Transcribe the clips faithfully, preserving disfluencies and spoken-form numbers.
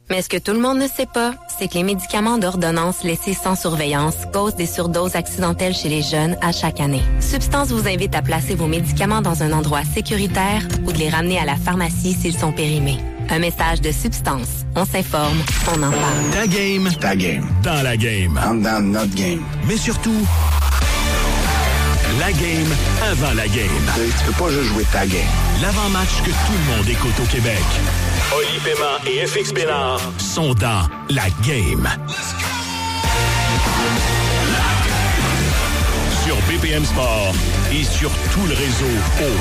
Mais ce que tout le monde ne sait pas, c'est que les médicaments d'ordonnance laissés sans surveillance causent des surdoses accidentelles chez les jeunes à chaque année. Substance vous invite à placer vos médicaments dans un endroit sécuritaire ou de les ramener à la pharmacie s'ils sont périmés. Un message de Substance. On s'informe, on en parle. Ta game, ta game. Dans la game. I'm down notre game. Mais surtout, la game avant la game. Tu, tu peux pas juste jouer ta game. L'avant-match que tout le monde écoute au Québec. Oli Paiement et F X Bénard sont dans la game. Sur B P M Sport et sur tout le réseau O.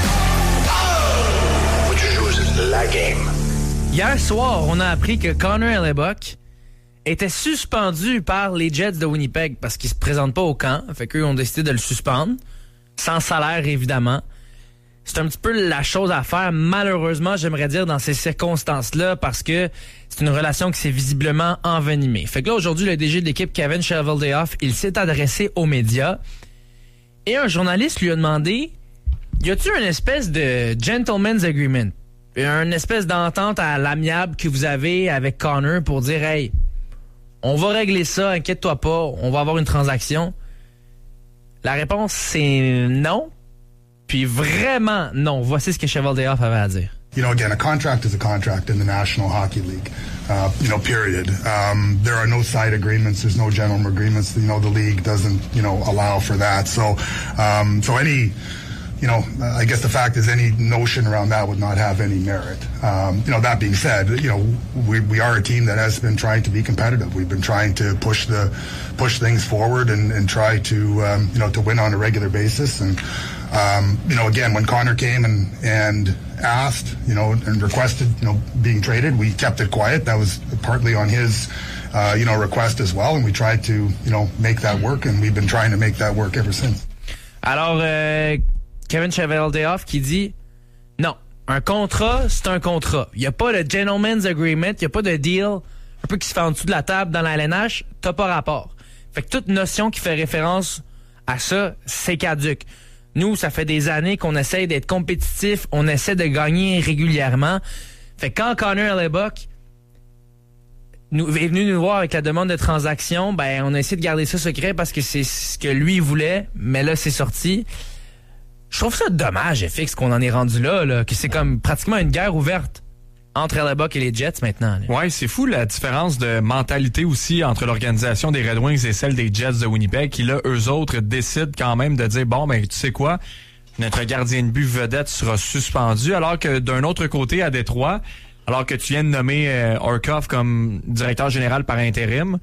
Faut que tu joues la game. Hier soir, on a appris que Connor Hellebuyck était suspendu par les Jets de Winnipeg parce qu'il se présente pas au camp. Fait qu'eux ont décidé de le suspendre. Sans salaire, évidemment. C'est un petit peu la chose à faire, malheureusement, j'aimerais dire, dans ces circonstances-là, parce que c'est une relation qui s'est visiblement envenimée. Fait que là, aujourd'hui, le D G de l'équipe, Kevin Cheveldayoff, il s'est adressé aux médias et un journaliste lui a demandé, y a-t-il une espèce de gentleman's agreement? Une espèce d'entente à l'amiable que vous avez avec Connor pour dire, hey, on va régler ça, inquiète-toi pas, on va avoir une transaction. La réponse, c'est non. Puis vraiment, non. Voici ce que Cheveldayoff avait à dire. You know, again, a contract is a contract in the National Hockey League, uh, you know, period. Um, there are no side agreements. There's no gentleman agreements. You know, the league doesn't, you know, allow for that. So, um, so any, you know, I guess the fact is any notion around that would not have any merit. Um, you know, that being said, you know, we, we are a team that has been trying to be competitive. We've been trying to push the, push things forward and, and try to, um, you know, to win on a regular basis. And, Um, you know, again, when Connor came and, and asked, you know, and requested, you know, being traded, we kept it quiet. That was partly on his, uh, you know, request as well. And we tried to, you know, make that work. And we've been trying to make that work ever since. Alors, euh, Kevin Cheveldayoff qui dit, non, un contrat, c'est un contrat. Il n'y a pas de gentleman's agreement, il n'y a pas de deal, un peu qui se fait en dessous de la table dans la L N H, t'as pas rapport. Fait que toute notion qui fait référence à ça, c'est caduque. Nous, ça fait des années qu'on essaie d'être compétitif, on essaie de gagner régulièrement. Fait que quand Connor Hellebuyck nous, est venu nous voir avec la demande de transaction, ben on a essayé de garder ça secret parce que c'est ce que lui voulait, mais là, c'est sorti. Je trouve ça dommage, F X, qu'on en est rendu là, là, que c'est comme pratiquement une guerre ouverte entre Hellebuyck et les Jets maintenant. Là. Ouais, c'est fou la différence de mentalité aussi entre l'organisation des Red Wings et celle des Jets de Winnipeg qui, là, eux autres, décident quand même de dire, bon, ben, tu sais quoi, notre gardien de but vedette sera suspendu, alors que d'un autre côté, à Détroit, alors que tu viens de nommer euh, Orkov comme directeur général par intérim,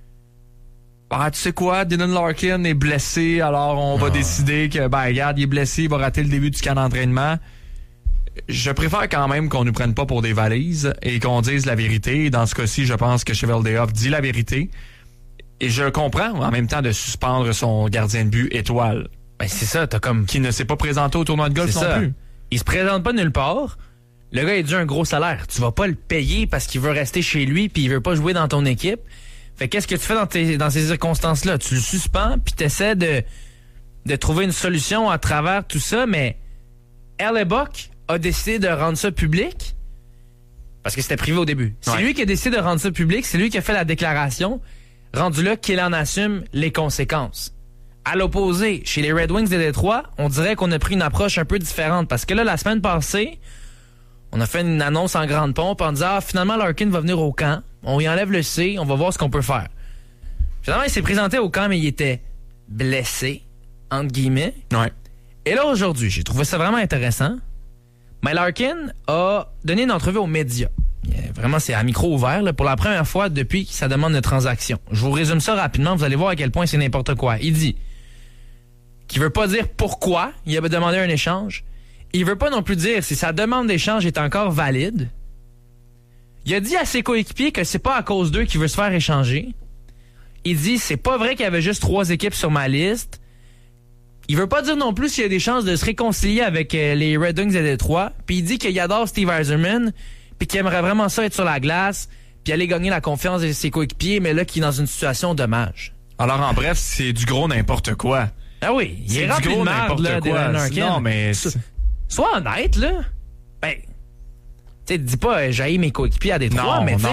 ah, tu sais quoi, Dylan Larkin est blessé, alors on va ah. décider que, ben, regarde, il est blessé, il va rater le début du camp d'entraînement. Je préfère quand même qu'on nous prenne pas pour des valises et qu'on dise la vérité. Dans ce cas-ci, je pense que Cheveldayoff dit la vérité. Et je comprends en même temps de suspendre son gardien de but étoile. Ben c'est ça, t'as comme... Qui ne s'est pas présenté au tournoi de golf non ça. plus. Il se présente pas nulle part. Le gars, il a dû un gros salaire. Tu vas pas le payer parce qu'il veut rester chez lui puis il veut pas jouer dans ton équipe. Fait qu'est-ce que tu fais dans, tes, dans ces circonstances-là? Tu le suspends puis t'essaies de, de trouver une solution à travers tout ça, mais Hellebuyck a décidé de rendre ça public parce que c'était privé au début. C'est ouais. lui qui a décidé de rendre ça public, c'est lui qui a fait la déclaration, rendu là qu'il en assume les conséquences. À l'opposé, chez les Red Wings de Détroit, on dirait qu'on a pris une approche un peu différente parce que là, la semaine passée, on a fait une annonce en grande pompe en disant ah, finalement Larkin va venir au camp, on y enlève le C, on va voir ce qu'on peut faire. Finalement, il s'est présenté au camp mais il était blessé, entre guillemets. Ouais. Et là, aujourd'hui, j'ai trouvé ça vraiment intéressant. Mais Larkin a donné une entrevue aux médias. Vraiment, c'est à micro ouvert là, pour la première fois depuis sa demande de transaction. Je vous résume ça rapidement, vous allez voir à quel point c'est n'importe quoi. Il dit qu'il veut pas dire pourquoi il avait demandé un échange. Il veut pas non plus dire si sa demande d'échange est encore valide. Il a dit à ses coéquipiers que c'est pas à cause d'eux qu'il veut se faire échanger. Il dit c'est pas vrai qu'il y avait juste trois équipes sur ma liste. Il veut pas dire non plus s'il y a des chances de se réconcilier avec euh, les Red Wings de Détroit. Puis il dit qu'il adore Steve Yzerman, puis qu'il aimerait vraiment ça être sur la glace, puis aller gagner la confiance de ses coéquipiers, mais là qu'il est dans une situation dommage. Alors en bref, c'est du gros n'importe quoi. Ah oui, il c'est est du rempli gros de merde, n'importe là, quoi. Non mais so, sois honnête là. Ben, tu sais, dis pas j'ai mes coéquipiers à Détroit, non, mais non.